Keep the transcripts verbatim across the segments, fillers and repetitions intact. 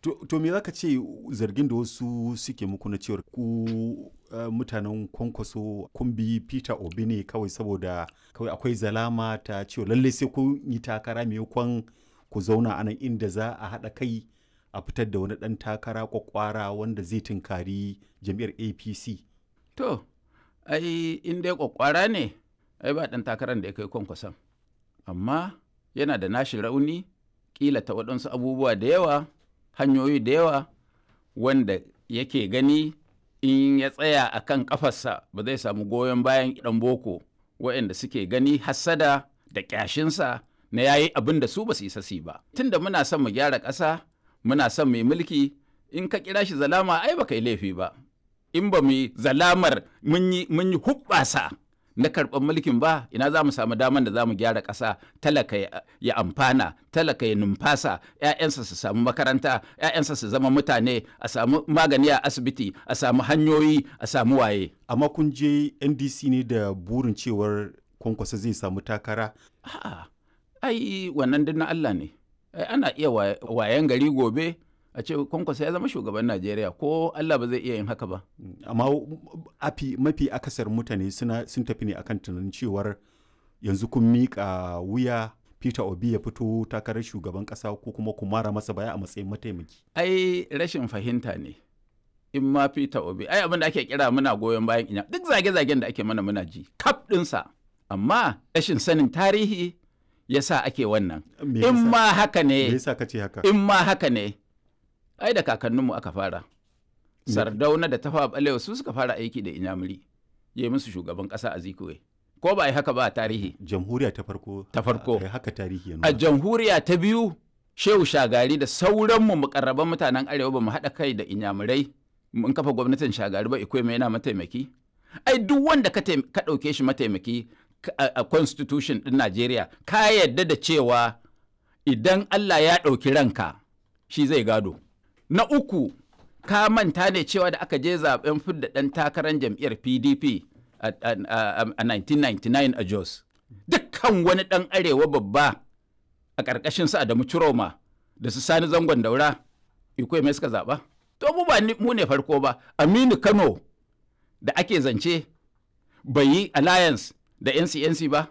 To, to me za ka ce zargin da wasu suke muku na cewar ku uh, mutanen Kwankwaso kun bi Peter Obi ne kawai saboda kawai akwai zalama ta cewa lallai sai kun yi takara maimakon ku zauna a nan inda za a haɗa kai a fitar da wani ɗan takara kwakwara wanda zai tunkari jam'iyyar A P C. To, ai in dai kwakwara ne, ai ba ɗan takarar da ya kai Kwankwason. Amma yana da nashi rauni, ƙila ta waɗansu abubuwa da yawa, hanyoyi da yawa, wanda yake gani in ya tsaya a kan ƙafarsa ba zai samu goyon bayan ɗan boko waɗanda suke gani hassada da ƙyashinsa na yayi abin da su ba su isa su ba. Tunda muna son mu gyara ƙasa, muna son mai mulki, in ka kira shi zalama ai ba kai laifi ba. In ba mu yi zalamar mun yi huɓɓasa na karɓar mulkin ba, ina za mu samu daman da za mu gyara ƙasa, talaka ya amfana, talaka ya numfasa, 'ya'yansa su samu makaranta, 'ya'yansa su zama mutane, a samu magani a asibiti, a samu hanyoyi, a samu waye. Amma kun je N D C ne da burin cewar Kwankwaso zai samu takara? A'a, ai wannan duk na Allah ne. Ai ana iya wayan gari gobe a ce Kwankwaso ya zama shugaban Najeriya, ko Allah ba zai iya yin haka ba. Amma afi mafi akasar mutane suna sun tafi ne akan tunanin cewar yanzu kun miƙa wuya Peter Obi ya fito takarar shugaban ƙasa ko kuma ku mara masa baya a matsayin mataimaki. Ai rashin fahimta ne. In ma Peter Obi, ai abin da ake kira muna goyon bayan inya, duk zage-zagen da ake mana muna ji, kaf ɗinsa. Amma rashin sanin tarihi ya sa ake wannan. In ma haka ne, Me yasa ka ce haka? in ma haka ne, ai da kakanninmu aka fara. Sardauna da Tafawa Balewa su suka fara aiki da Inyamuri, ya yi musu shugaban ƙasa a Zikuwe. Ko ba a yi haka ba a tarihi? Jamhuriya ta farko. Ta farko. A haka tarihi yanzu. A jamhuriya ta biyu, Shehu Shagari da sauranmu mukarraban mutanen Arewa ba mu haɗa kai da Inyamurai mun kafa gwamnatin Shagari ba, Ikweme yana mataimaki. Ai duk wanda ka ɗauke shi mataimaki a constitution ɗin Najeriya, ka yarda da cewa idan Allah ya ɗauki ranka, shi zai gado. Na uku, ka manta ne cewa da aka je zaben fidda ɗan takarar jam'iyyar P D P a nineteen ninety-nine a Jos. Dukkan wani ɗan arewa babba a ƙarƙashin sa Adamu Ciroma da su Sani Zangon Daura, Ikweme suka zaɓa. To mu ba mu ne farko ba, Aminu Kano da ake zance bai yi alliance da N C N C ba.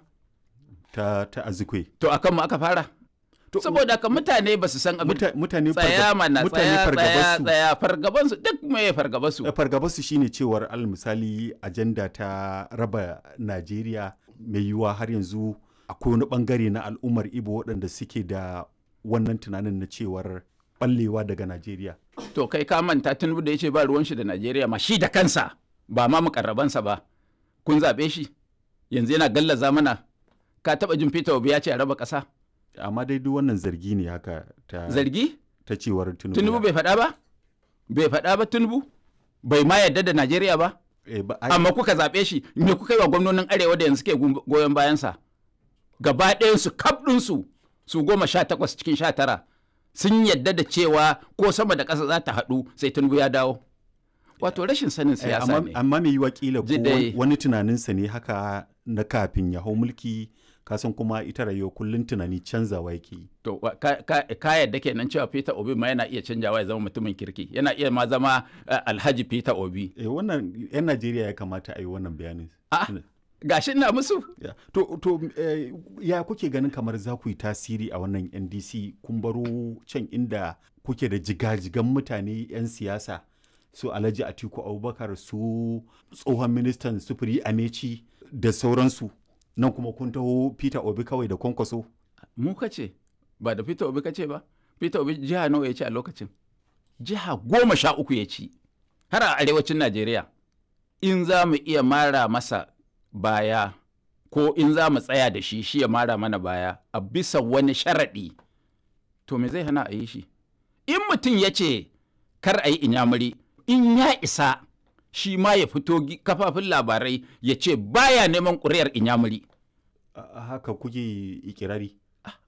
Ta, ta Azikwe. To akan mu aka fara. Saboda ka mutane ba su san abin mutane tsaya mana tsaya tsaya tsaya fargabansu duk mai fargabansu fargabansu shine cewar al misali ajanda ta raba Najeriya mai yiwuwa har yanzu akwai wani bangare na al'ummar Ibo waɗanda suke da wannan tunanin na cewar ballewa daga Najeriya. To kai ka manta Tinubu da yace ba ruwan shi da Najeriya ma shi da kansa ba ma mukarrabansa ba kun zabe shi yanzu yana gallaza mana. Ka taba jin Peter Obi ya ce a raba ƙasa? Amma dai duk wannan zargi ne haka ta zargi ta cewar Tinubu Tinubu bai faɗa ba bai faɗa ba Tinubu bai ma yarda da Najeriya ba, eh, ba ai... amma kuka zaɓe shi me kuka yi wa gwamnonin arewa da yanzu ke goyon bayansa gaba ɗayan su kaf ɗin su su goma sha takwas cikin sha tara sun yarda da cewa ko sama da ƙasa za ta haɗu sai Tinubu ya dawo. Wato rashin sanin siyasa eh, ne. Amma mai yiwa kila ko wani tunaninsa ne haka na kafin ya hau mulki, kasan kuma ita rayuwa kullum tunani canzawa yake. To ka, ka, ka yadda kenan cewa Peter Obi ma yana iya canjawa ya zama mutumin kirki, yana iya ma zama uh, Alhaji Peter Obi. Eh, wannan 'yan Najeriya ya kamata a yi wannan bayanin. Ah, gashi ina musu. Yeah. To, to eh, ya kuke ganin kamar za ku yi tasiri a wannan N D C kun baro can inda kuke da jigajigan mutane 'yan siyasa su Alhaji Atiku Abubakar, su tsohon ministan sufuri Amechi da sauransu. Nan kuma kun taho Peter Obi kawai da Kwankwaso. Mu kace ba da Peter Obi kace ba. Peter Obi jiha nawa ya ci a lokacin? Jiha goma sha uku ya ci har a arewacin Najeriya. In za mu iya mara masa baya ko in za mu tsaya da shi shi ya mara mana baya a bisa wani sharaɗi, to me zai hana a yi shi? In mutum ya ce kar a yi Inyamuri, in ya isa shi ma ya fito kafafin labarai ya ce baya neman ƙuri'ar Inyamuri. Haka kuke ikirari?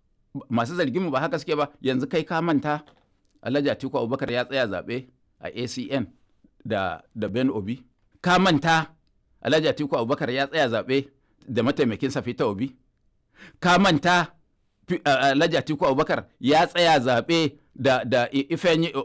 Masu zargin mu ba haka suke ba. Yanzu kai ka manta Alhaji Atiku Abubakar ya tsaya zaɓe a A C N da, da Ben Obi. Ka manta Alhaji Atiku Abubakar ya tsaya zaɓe da mataimakinsa Peter Obi. Ka manta Alhaji Atiku Abubakar ya tsaya zaɓe da, da Ifeanyi